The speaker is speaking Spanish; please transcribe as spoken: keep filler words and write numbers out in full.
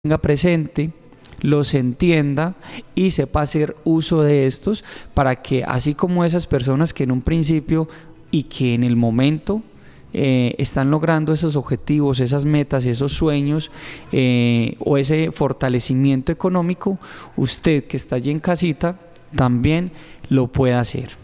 tenga presente, los entienda y sepa hacer uso de estos para que, así como esas personas que en un principio y que en el momento eh, están logrando esos objetivos, esas metas, esos sueños eh, o ese fortalecimiento económico, usted que está allí en casita también lo pueda hacer.